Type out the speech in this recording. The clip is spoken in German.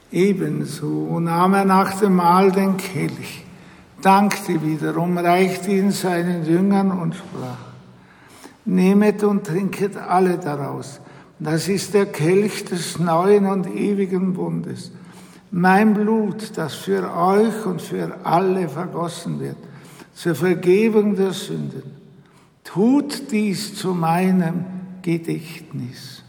Ebenso nahm er nach dem Mahl den Kelch, dankte wiederum, reichte ihn seinen Jüngern und sprach: Nehmet und trinket alle daraus. Das ist der Kelch des neuen und ewigen Bundes. Mein Blut, das für euch und für alle vergossen wird, zur Vergebung der Sünden. Tut dies zu meinem Gedächtnis.